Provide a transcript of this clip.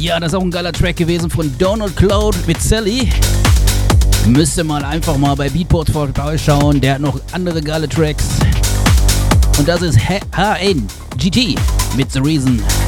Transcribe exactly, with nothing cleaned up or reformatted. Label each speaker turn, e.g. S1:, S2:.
S1: Ja, das ist auch ein geiler Track gewesen von Donald Cloud mit Sally. Müsste mal einfach mal bei Beatport vorbeischauen, der hat noch andere geile Tracks. Und das ist H N G T mit The Reason.